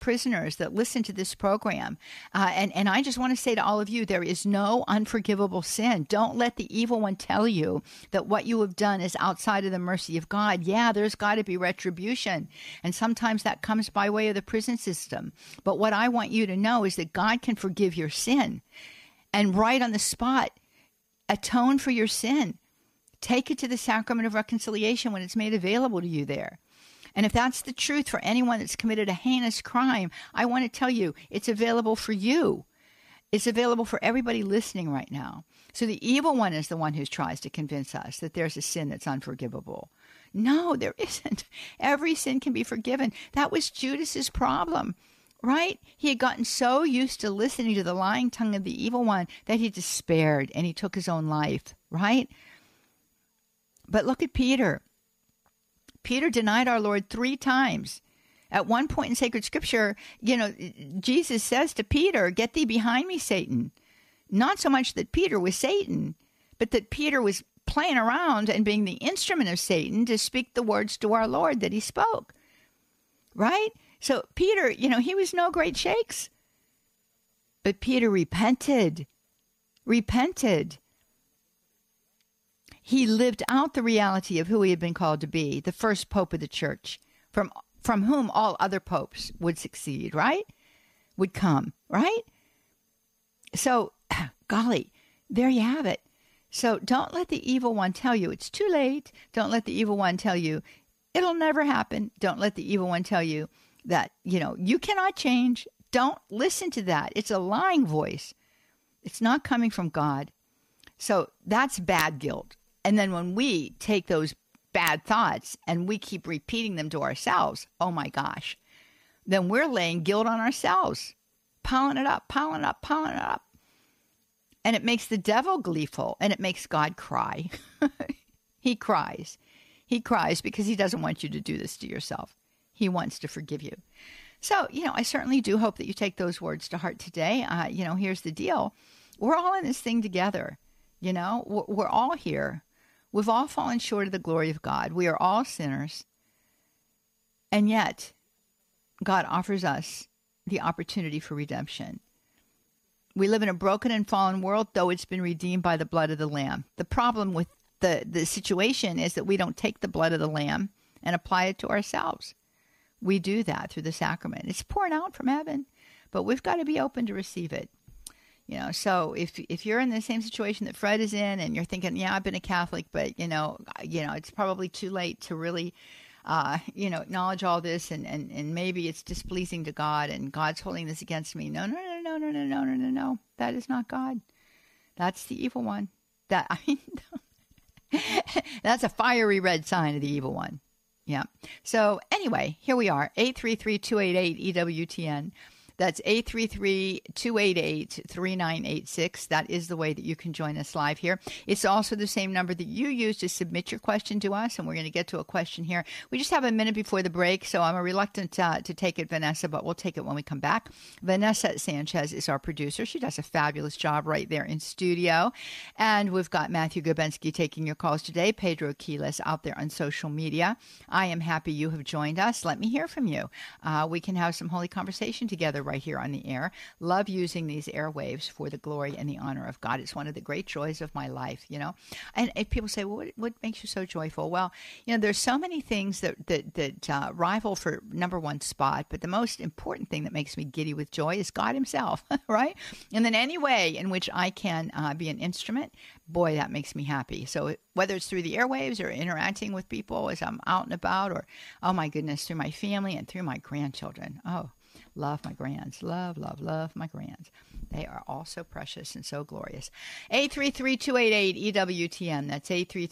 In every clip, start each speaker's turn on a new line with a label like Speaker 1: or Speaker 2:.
Speaker 1: prisoners that listen to this program. And I just want to say to all of you, there is no unforgivable sin. Don't let the evil one tell you that what you have done is outside of the mercy of God. Yeah, there's got to be retribution. And sometimes that comes by way of the prison system. But what I want you to know is that God can forgive your sin and right on the spot, atone for your sin. Take it to the sacrament of reconciliation when it's made available to you there. And if that's the truth for anyone that's committed a heinous crime, I want to tell you, it's available for you. It's available for everybody listening right now. So the evil one is the one who tries to convince us that there's a sin that's unforgivable. No, there isn't. Every sin can be forgiven. That was Judas's problem, right? He had gotten so used to listening to the lying tongue of the evil one that he despaired and he took his own life, right? But look at Peter. Peter denied our Lord 3 times. At one point in sacred scripture, Jesus says to Peter, "Get thee behind me, Satan." Not so much that Peter was Satan, but that Peter was playing around and being the instrument of Satan to speak the words to our Lord that he spoke. Right? So Peter, he was no great shakes. But Peter repented. He lived out the reality of who he had been called to be, the first pope of the church, from whom all other popes would succeed, right? Would come, right? So, golly, there you have it. So don't let the evil one tell you it's too late. Don't let the evil one tell you it'll never happen. Don't let the evil one tell you that, you cannot change. Don't listen to that. It's a lying voice. It's not coming from God. So that's bad guilt. And then when we take those bad thoughts and we keep repeating them to ourselves, oh my gosh, then we're laying guilt on ourselves, piling it up. And it makes the devil gleeful and it makes God cry. He cries. He cries because he doesn't want you to do this to yourself. He wants to forgive you. So, I certainly do hope that you take those words to heart today. Here's the deal. We're all in this thing together. We're all here. We've all fallen short of the glory of God. We are all sinners. And yet, God offers us the opportunity for redemption. We live in a broken and fallen world, though it's been redeemed by the blood of the Lamb. The problem with the situation is that we don't take the blood of the Lamb and apply it to ourselves. We do that through the sacrament. It's pouring out from heaven, but we've got to be open to receive it. So if you're in the same situation that Fred is in and you're thinking, yeah, I've been a Catholic, but, it's probably too late to really, acknowledge all this and maybe it's displeasing to God and God's holding this against me. No. That is not God. That's the evil one. That's a fiery red sign of the evil one. Yeah. So anyway, here we are, 833-288-EWTN. That's 833-288-3986. That is the way that you can join us live here. It's also the same number that you use to submit your question to us, and we're going to get to a question here. We just have a minute before the break, so I'm reluctant to take it, Vanessa, but we'll take it when we come back. Vanessa Sanchez is our producer. She does a fabulous job right there in studio. And we've got Matthew Gabensky taking your calls today, Pedro Quiles out there on social media. I am happy you have joined us. Let me hear from you. We can have some holy conversation together right here on the air. Love using these airwaves for the glory and the honor of God. It's one of the great joys of my life, And people say, well, what makes you so joyful? Well, there's so many things that rival for number one spot, but the most important thing that makes me giddy with joy is God himself, right? And then any way in which I can be an instrument, boy, that makes me happy. So whether it's through the airwaves or interacting with people as I'm out and about, or, oh my goodness, through my family and through my grandchildren. Oh, love my grands. Love my grands. They are all so precious and so glorious. 833-288-EWTN. That's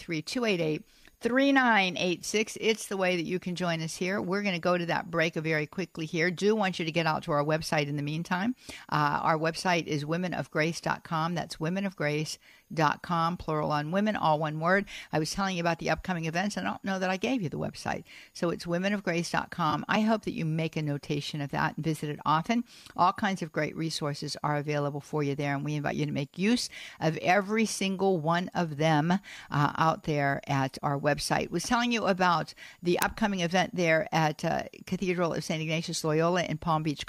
Speaker 1: 833-288-3986. It's the way that you can join us here. We're going to go to that break very quickly here. Do want you to get out to our website in the meantime. Our website is womenofgrace.com. That's womenofgrace.com, plural on women, all one word. I was telling you about the upcoming events. I don't know that I gave you the website. So it's womenofgrace.com. I hope that you make a notation of that and visit it often. All kinds of great resources are available for you there, and we invite you to make use of every single one of them out there at our website. website, was telling you about the upcoming event there at Cathedral of St. Ignatius Loyola in Palm Beach